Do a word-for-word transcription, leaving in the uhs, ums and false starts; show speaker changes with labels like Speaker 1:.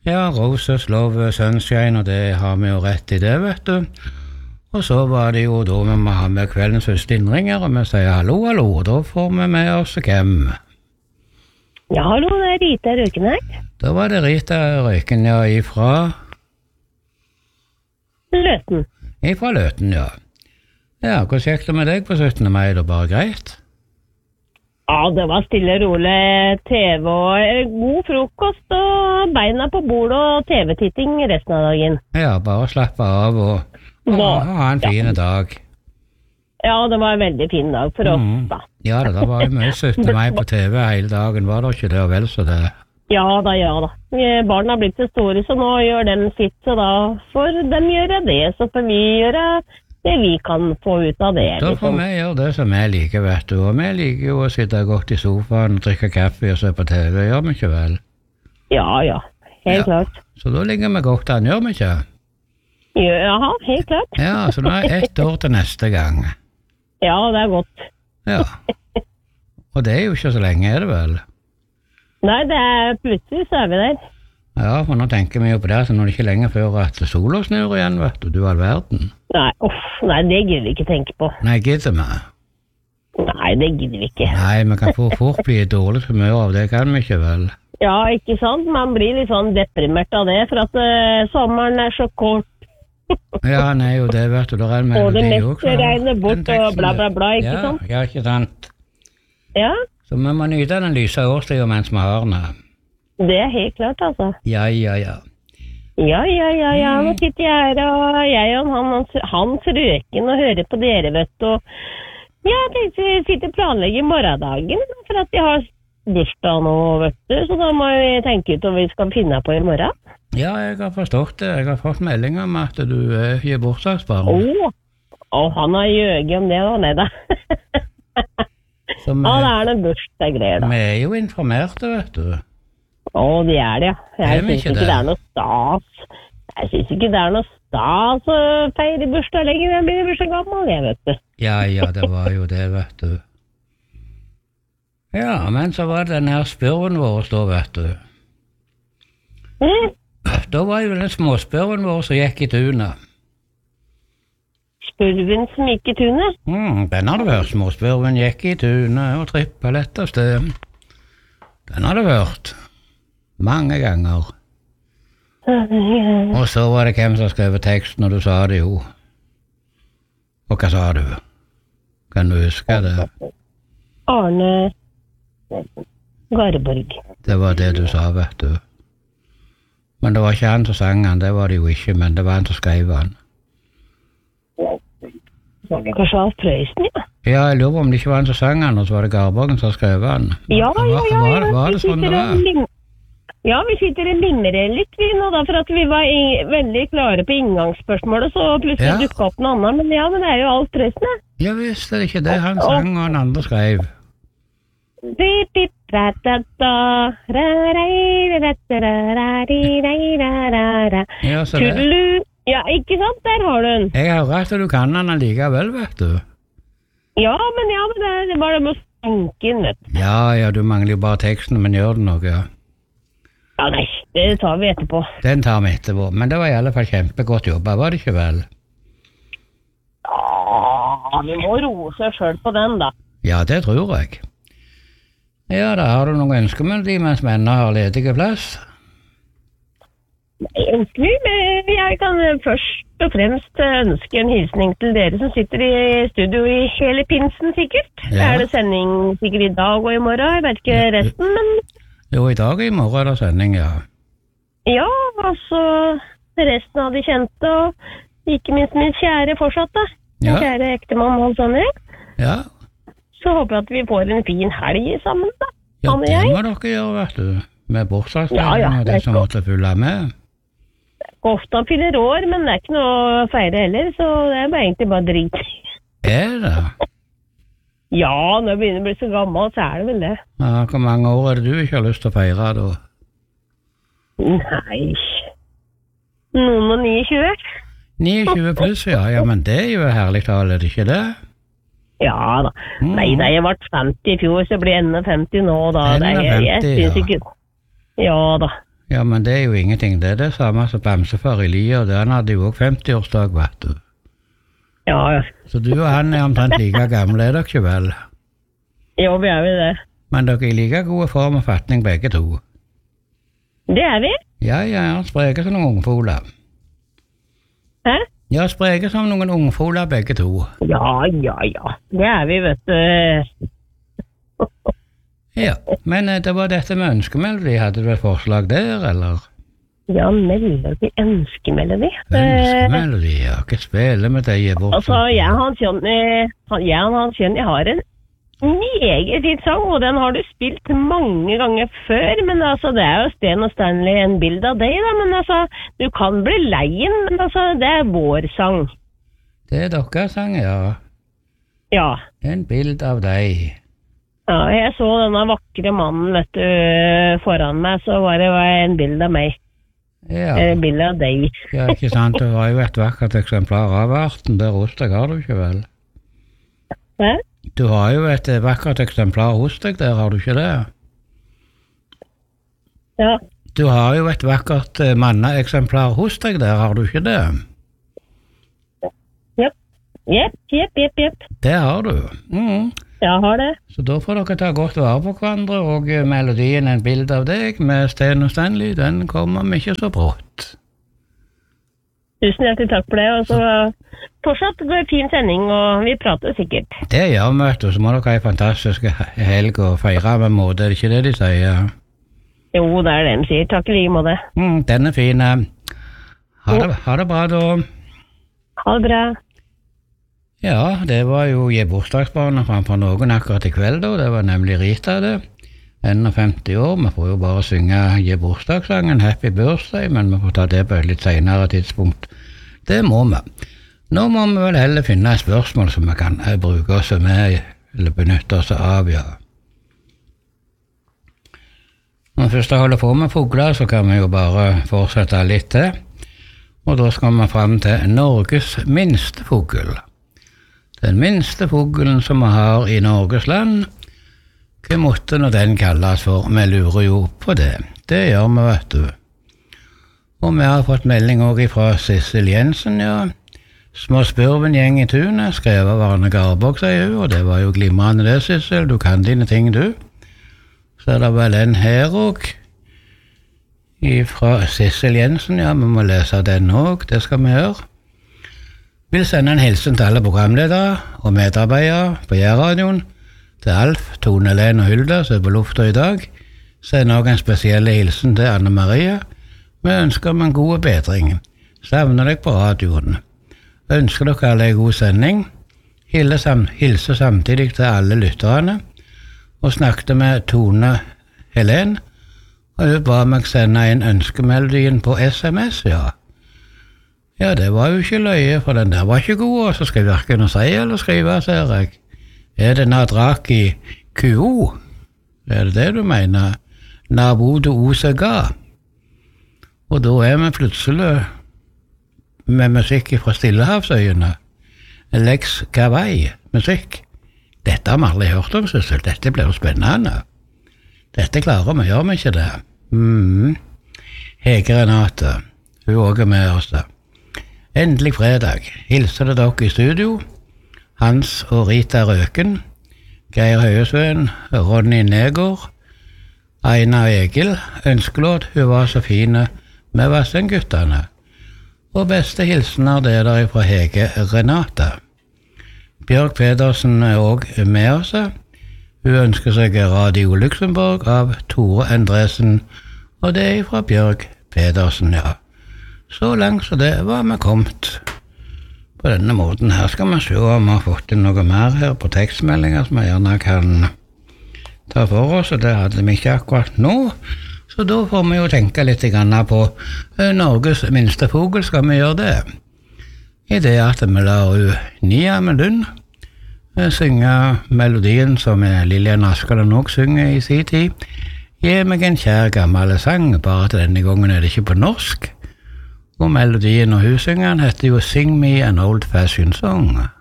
Speaker 1: Ja, Roses, Love, Sunshine, og det har vi jo rett i det, vet du. Og så var det jo da vi må ha med kveldens første innringer, og vi sier hallo, hallo, og da får vi med oss hvem?
Speaker 2: Ja, hallo, det er Rita Røyken her.
Speaker 1: Da var det Rita Røyken, ja, ifra...
Speaker 2: Løten.
Speaker 1: Ifra Løten, ja. Ja, hvordan gikk det med deg på syttende mai, da bare greit?
Speaker 2: Ja, det var stille og rolig T V og god frokost og beina på bordet og T V-titting resten av dagen.
Speaker 1: Ja, bare slappe av og, og
Speaker 2: Hva?
Speaker 1: ha en fin
Speaker 2: Ja.
Speaker 1: dag.
Speaker 2: Ja, det var en veldig fin dag for oss,
Speaker 1: Mm.
Speaker 2: da.
Speaker 1: Ja, det da var jo mye syttende mai på T V hele dagen, var det ikke det, og vel så det?
Speaker 2: Ja da, ja da. Eh, Barna har blitt så store, så nå gjør de sitt, så da får de gjøre det, så får vi gjøre det vi kan få ut av det.
Speaker 1: Da får
Speaker 2: liksom.
Speaker 1: vi gjøre det som vi liker, vet du, og vi liker jo å sitte godt i sofaen og drikke kaffe og se på T V, gjør vi ikke vel?
Speaker 2: Ja, ja, helt
Speaker 1: Ja.
Speaker 2: klart.
Speaker 1: Så da ligger vi godt an, gjør vi ikke?
Speaker 2: Ja, Jaha, helt klart.
Speaker 1: Ja, så nå er det ett år til neste gang.
Speaker 2: Ja, det er godt.
Speaker 1: Ja. Og det er jo ikke så lenge, er det vel?
Speaker 2: Nei, det er plutselig så er vi der.
Speaker 1: Ja, for nå tenker vi jo på det, så nå er det ikke lenge før at sola snur igjen, vet du, du all verden.
Speaker 2: Nei, uff, nei, det gidder vi ikke tenke på.
Speaker 1: Nei, gidder vi?
Speaker 2: Nei, det gidder vi ikke.
Speaker 1: Nei, vi kan få fort bli i dårlig humør av det, kan vi ikke vel?
Speaker 2: Ja, ikke sant? Man blir litt sånn deprimert av det, for at uh, sommeren er så kort.
Speaker 1: Ja, nei, jo det vet du, da er det
Speaker 2: Og det
Speaker 1: melodi jo
Speaker 2: meste regner bort og bla bla bla, ikke
Speaker 1: ja,
Speaker 2: sant?
Speaker 1: Ja, ikke sant.
Speaker 2: Ja,
Speaker 1: Så vi må nyte den lyse årstida mens vi har den.
Speaker 2: det er helt klart, altså.
Speaker 1: Ja, ja, ja.
Speaker 2: Ja, ja, ja, ja,
Speaker 1: Mm.
Speaker 2: nå sitter jeg her, og jeg og han, hans, hans røken og hører på dere, vet du. Og ja, jeg tenkte vi sitter og planlegger morgendagen, for at jeg har bursdag nå, vet du, så da må vi tenke ut om vi skal finne på i morgen.
Speaker 1: Ja, jeg har forstått det. Jeg har fått melding om at du er uh, bursdagsbarn.
Speaker 2: Åh, og han har jøget om det da, nei da.
Speaker 1: Så vi,
Speaker 2: Ja, det er noen bursdagsgreier da.
Speaker 1: vi er jo informerte, vet du.
Speaker 2: Å, det er det, ja.
Speaker 1: Er
Speaker 2: Jeg
Speaker 1: vi
Speaker 2: synes
Speaker 1: ikke
Speaker 2: ikke
Speaker 1: det?
Speaker 2: det er noe stas. Jeg synes ikke det er noe stas å feire bursdag lenger. Jeg blir bursdag gammel, jeg vet du.
Speaker 1: Ja, ja, det var jo det, vet du. Ja, men så var det den her spurven vår da, vet du.
Speaker 2: Mm.
Speaker 1: Da var jo den småspurven vår som gikk i tunet.
Speaker 2: Spurven som gikk i tunet.
Speaker 1: Mm, den har du hørt. Småspurven gikk i tunet og trippa lett av sted. Den har du hørt. Mange ganger. Og så var det hvem som skrev teksten, og du sa det jo. Og hva sa du? Kan du huske det?
Speaker 2: Arne Garborg.
Speaker 1: Det var det du sa, vet du. Men det var ikke han som sang han, det var det jo ikke, men det var han som skrev han.
Speaker 2: Kanskje Alf Prøysen, ja.
Speaker 1: Ja, jeg lurer på om det ikke var han som sang han, og så var det Garborgen som skrev han.
Speaker 2: Ja, ja, ja.
Speaker 1: Var,
Speaker 2: ja.
Speaker 1: var
Speaker 2: Vi
Speaker 1: det sånn det
Speaker 2: sitter og
Speaker 1: var?
Speaker 2: lim- Ja, vi sitter og limrer litt, vi nå da, for at vi var i, veldig klare på inngangsspørsmålet, så plutselig
Speaker 1: Ja.
Speaker 2: dukket opp noe annet. Men ja, men det er jo Alf Prøysen, ja.
Speaker 1: Ja visst, det er ikke det han sang, og han andre skrev.
Speaker 2: Pip, pip, ra-ta-ta, ra-rei, ra-ta-ra-ra-ri-rei-ra-ra-ra.
Speaker 1: Ja, så det.
Speaker 2: Tudelu. Ja, ikke sant? Der har du den.
Speaker 1: Jeg hører at du kan han allikevel, vet du.
Speaker 2: Ja, men ja, men det, det var det med å stanke inn, vet du.
Speaker 1: Ja, ja, du mangler jo bare teksten, men gjør det noe.
Speaker 2: Ja, nei, det tar vi etterpå.
Speaker 1: Den tar vi etterpå, men det var i alle fall kjempegodt jobba, var det ikke vel?
Speaker 2: Ja, vi må roe seg selv på den, da.
Speaker 1: Ja, det tror jeg. Ja, da har du noen ønsker med de mens mennene har ledige plass?
Speaker 2: Nei, ønskelig, men jeg kan først og fremst ønske en hilsning til dere som sitter i studio i hele pinsen, sikkert.
Speaker 1: Ja.
Speaker 2: Er det sending sikkert i dag og i morgen? Jeg vet ikke resten, men
Speaker 1: Jo, i dag og i morgen er det sending, ja.
Speaker 2: ja, altså resten av de kjente, og ikke minst min kjære fortsatt, da. Min
Speaker 1: Ja.
Speaker 2: kjære ektemann Hans Henrik.
Speaker 1: Ja,
Speaker 2: Så håper jeg at vi får en fin helg sammen, da.
Speaker 1: ja
Speaker 2: Han og
Speaker 1: det
Speaker 2: jeg.
Speaker 1: må dere gjøre, vet du. Med bursdagsdagen
Speaker 2: Ja, ja,
Speaker 1: og
Speaker 2: det er
Speaker 1: det som måtte følge med.
Speaker 2: Ofte han fyller år, men det er ikke noe å feire heller, så det er bare egentlig bare drit.
Speaker 1: Er det?
Speaker 2: Ja, når jeg begynner å bli så gammel, så er det vel det.
Speaker 1: Ja, hvor mange år er det du ikke har lyst til å feire da?
Speaker 2: Nei, noen og niogtjue.
Speaker 1: niogtjue pluss, ja. Ja, men det er jo et herlig tall, er det ikke det?
Speaker 2: Ja da.
Speaker 1: Mm.
Speaker 2: Nei, da jeg ble femti i fjor, så jeg blir enda femti nå, da. Det er-
Speaker 1: Enda
Speaker 2: jeg, jeg
Speaker 1: femti,
Speaker 2: synes
Speaker 1: ja.
Speaker 2: ikke... Ja da.
Speaker 1: Ja, men det er jo ingenting. Det er det samme som Bamsefar Elias, og han hadde jo også femti-årsdag, vet du.
Speaker 2: Ja, ja.
Speaker 1: Så du og han er omtrent like gamle, er dere ikke vel?
Speaker 2: Jo, vi er jo det.
Speaker 1: Men dere er i like gode form og fatning begge to.
Speaker 2: Det er vi.
Speaker 1: Ja, ja, ja, spreke som noen ungfoler.
Speaker 2: Hæ?
Speaker 1: Ja, spreke som noen ungfoler begge to.
Speaker 2: Ja, ja, ja. Det er vi, vet du.
Speaker 1: Ja, men eh, det var dette med ønskemelodi. Hadde du et forslag der, eller?
Speaker 2: Ja, melodi, ønskemelodi.
Speaker 1: Ønskemelodi, ja. Ikke spille med deg i bort.
Speaker 2: Altså, jeg og Hans Jonny, han, jeg og Hans Jonny har en meget fin sang, og den har du spilt mange ganger før, men altså, det er jo Sten og Stanley, en bild av deg da, men altså, du kan bli leien, men altså, det er vår sang.
Speaker 1: Det er deres sang, ja.
Speaker 2: Ja.
Speaker 1: En bild av deg.
Speaker 2: Ja, jeg så denne vakre mannen, vet du, foran meg, så var det en bild av meg.
Speaker 1: Ja.
Speaker 2: En bild av deg.
Speaker 1: Ja, ikke sant, du har jo et vakkert eksemplar av arten, der hos deg har du ikke vel?
Speaker 2: Hæ?
Speaker 1: Du har jo et vakkert eksemplar hos deg, der har du ikke det?
Speaker 2: Ja.
Speaker 1: Du har jo et vakkert manneeksemplar hos deg, der har du ikke det?
Speaker 2: Jepp, jepp, jepp, jepp, jepp.
Speaker 1: Det har du. Mm.
Speaker 2: Jeg har det.
Speaker 1: Så da får dere ta godt vare på hverandre, og melodien En bild av deg med Sten og Stanley, den kommer vi ikke så brått.
Speaker 2: Tusen hjertelig takk for det, og så fortsatt går det fin sending, og vi prater sikkert.
Speaker 1: Det gjør vi, vet du, så må dere ha en fantastisk helg og feire med måte, er det ikke det de sier?
Speaker 2: Jo, det er det de sier. Takk i like måte.
Speaker 1: Mm, den er fin. Ha det, ha det bra da.
Speaker 2: Ha det bra.
Speaker 1: Ja, det var jo i bursdagsbarnet framfor noen akkurat i kveld da, det var nemlig Rita det. femti år, vi får jo bare synge i bursdagssangen Happy Birthday, men vi får ta det på et litt senere tidspunkt. Det må vi. Nå må vi vel heller finne et spørsmål som vi kan bruke oss med, eller benytte oss av, ja. Når vi først holder på med fugler, så kan vi jo bare fortsette litt til. Og da skal vi frem til Norges minste fugl. Den minste fuglen som vi har i Norges land, hva måtte når den kalles for? Vi lurer jo på det. Det gjør vi, vet du. Og vi har fått melding også fra Sissel Jensen, ja. Små spurven gjeng i tunet, skrevet av Arne Garbog, sier hun, og det var jo glimrende det, Sissel. Du kan dine ting, du. Så er det vel en her også, fra Sissel Jensen, ja, vi må lese den også, det skal vi gjøre. Vil sende en hilsen til alle programledere og medarbeidere på Jærradioen, til Alf, Tone, Len og Hulda, som er på lufta i dag. Send også en spesiell hilsen til Anne Maria. Vi ønsker dem en god bedring. Savner deg på radioen. Ønsker dere alle en god sending. Hilse samtidig til alle lytterne. Og snakket med Tone Helen, og hun ba meg sende inn ønskemeldingen på S M S, ja. Ja, det var jo ikke løye, for den der var ikke god, og så skal jeg hverken å si eller skrive, ser jeg. Er det Nadraki Q O? Er det det du mener? Nabudu Osega? Og da er vi plutselig med musikk fra Stillehavsøyene. Lex Kawaii musikk. Dette har vi aldri hørt om, Sissel. Dette blir jo spennende. Dette klarer vi, gjør vi ikke det? Mm. Hege Renate, hun også er med oss. Endelig fredag. Hilser det dere i studio. Hans og Rita Røken, Geir Høyesveen, Ronny Negård, Aina og Egil, ønskelåt, hun var så fine med Vassendguttene. Og beste hilsener det er der fra Hege Renate. Bjørg Pedersen er også med oss. Hun ønsker seg Radio Luxembourg av Tore Endresen, og det er fra Bjørg Pedersen, ja. Så langt så det var vi kommet. På denne måten her skal vi se om vi har fått inn noe mer her på tekstmeldinger som vi gjerne kan ta for oss, og det hadde vi ikke akkurat nå. Så da får vi jo tenke litt på Norges minste fugl, skal vi gjøre det. I det at vi lar Nia Melund synge melodien som Lillian Askeland også synger i sin tid. Gi meg en kjær gammel sang, bare til denne gangen er det ikke på norsk. Og melodien og hussyngeren heter jo Sing Me an Old Fashioned Song.